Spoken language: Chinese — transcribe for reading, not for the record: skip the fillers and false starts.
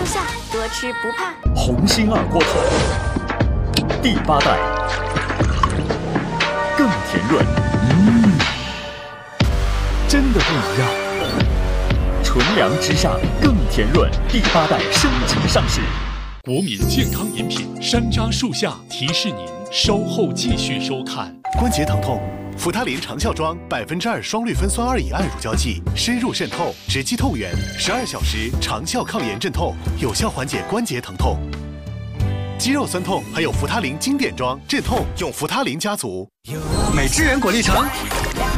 树下，多吃不怕。 红星二锅头，第8代，更甜润，真的不一样。纯粮之上更甜润，第8代升级上市。 国民健康饮品山楂树下提示您稍后继续收看。 关节疼痛，扶他林长效妆2%双氯芬酸2乙胺乳胶剂，深入渗透，直击痛源，12小时长效抗炎镇痛，有效缓解关节疼痛。肌肉酸痛还有扶他林经典装镇痛，用扶他林家族。 美汁源果粒橙。